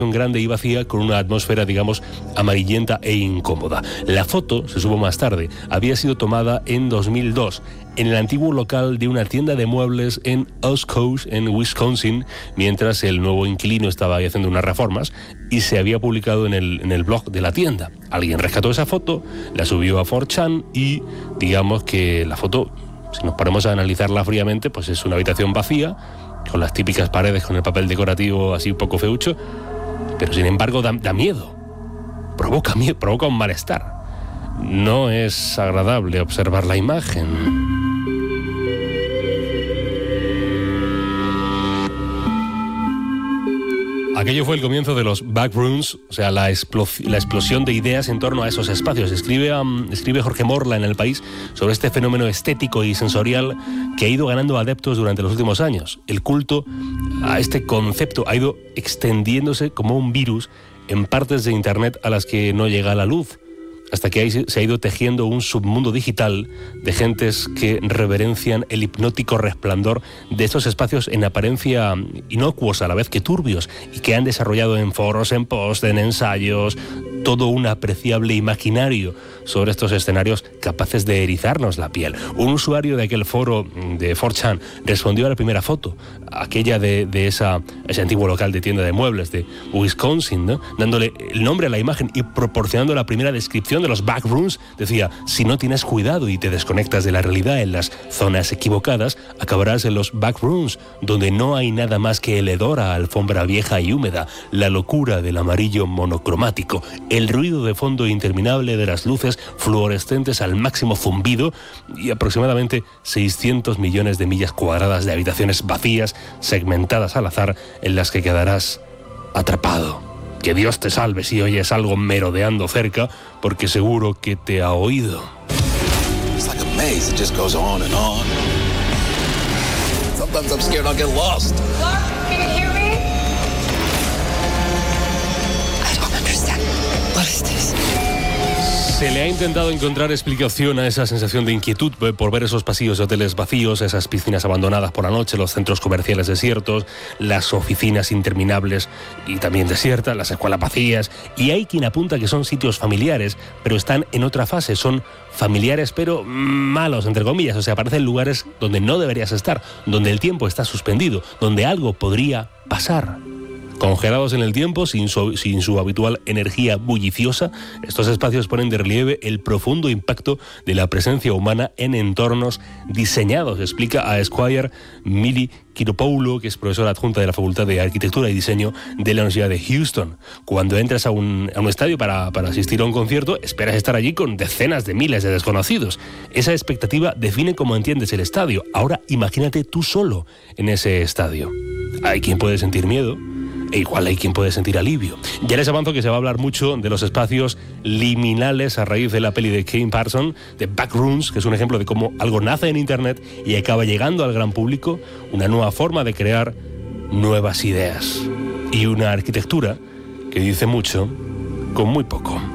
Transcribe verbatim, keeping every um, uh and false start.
grande y vacía con una atmósfera, digamos, amarillenta e incómoda. La foto, se supo más tarde, había sido tomada en dos mil dos en el antiguo local de una tienda de muebles en Oshkosh, en Wisconsin, mientras el nuevo inquilino estaba ahí haciendo unas reformas, y se había publicado en el, en el blog de la tienda. Alguien rescató esa foto, la subió a cuatro chan y digamos que la foto, si nos ponemos a analizarla fríamente, pues es una habitación vacía, con las típicas paredes con el papel decorativo así un poco feucho, pero sin embargo da, da miedo, provoca miedo, provoca un malestar. No es agradable observar la imagen. Aquello fue el comienzo de los backrooms, o sea, la, explos- la explosión de ideas en torno a esos espacios. Escribe, um, escribe Jorge Morla en El País sobre este fenómeno estético y sensorial que ha ido ganando adeptos durante los últimos años. El culto a este concepto ha ido extendiéndose como un virus en partes de Internet a las que no llega la luz, hasta que ahí se ha ido tejiendo un submundo digital de gentes que reverencian el hipnótico resplandor de estos espacios en apariencia inocuos a la vez que turbios, y que han desarrollado en foros, en posts, en ensayos, todo un apreciable imaginario sobre estos escenarios capaces de erizarnos la piel. Un usuario de aquel foro de cuatro chan respondió a la primera foto, aquella de, de esa, ese antiguo local de tienda de muebles de Wisconsin, ¿no? Dándole el nombre a la imagen y proporcionando la primera descripción de los backrooms. Decía: si no tienes cuidado y te desconectas de la realidad en las zonas equivocadas, acabarás en los backrooms, donde no hay nada más que el hedor a alfombra vieja y húmeda, la locura del amarillo monocromático, el ruido de fondo interminable de las luces fluorescentes al máximo zumbido y aproximadamente seiscientos millones de millas cuadradas de habitaciones vacías, segmentadas al azar, en las que quedarás atrapado. Que Dios te salve si oyes algo merodeando cerca, porque seguro que te ha oído. It's like a maze, it just goes on and on. Sometimes I'm scared I'll get lost. Clark, can you hear me? I don't understand. What is this? Se le ha intentado encontrar explicación a esa sensación de inquietud por ver esos pasillos de hoteles vacíos, esas piscinas abandonadas por la noche, los centros comerciales desiertos, las oficinas interminables y también desiertas, las escuelas vacías. Y hay quien apunta que son sitios familiares, pero están en otra fase, son familiares pero malos, entre comillas, o sea, parecen lugares donde no deberías estar, donde el tiempo está suspendido, donde algo podría pasar. Congelados en el tiempo, sin su, sin su habitual energía bulliciosa, estos espacios ponen de relieve el profundo impacto de la presencia humana en entornos diseñados, explica a Esquire Mili Kiropoulo, que es profesora adjunta de la Facultad de Arquitectura y Diseño de la Universidad de Houston. Cuando entras a un, a un estadio para, para asistir a un concierto, esperas estar allí con decenas de miles de desconocidos. Esa expectativa define cómo entiendes el estadio. Ahora imagínate tú solo en ese estadio. Hay quien puede sentir miedo, e igual hay quien puede sentir alivio. Ya les avanzo que se va a hablar mucho de los espacios liminales a raíz de la peli de Kane Parsons, de Backrooms, que es un ejemplo de cómo algo nace en Internet y acaba llegando al gran público, una nueva forma de crear nuevas ideas y una arquitectura que dice mucho con muy poco.